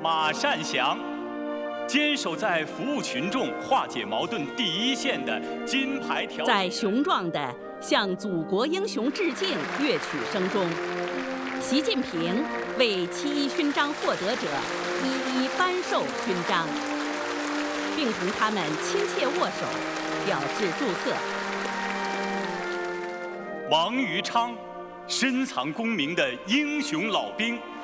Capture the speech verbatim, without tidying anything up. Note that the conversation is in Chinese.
马善祥，坚守在服务群众、化解矛盾第一线的金牌条。 在雄壮的向祖国英雄致敬乐曲声中，习近平为七一勋章获得者一一颁授勋章，并同他们亲切握手，表示祝贺。 王于昌，深藏功名的英雄老兵。